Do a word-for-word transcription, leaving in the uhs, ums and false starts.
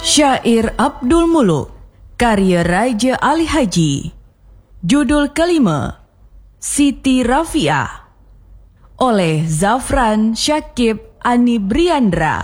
Syair Abdul Muluk, karya Raja Ali Haji. Judul kelima, Siti Rafiah, oleh Zafran Syakib Anibriandra.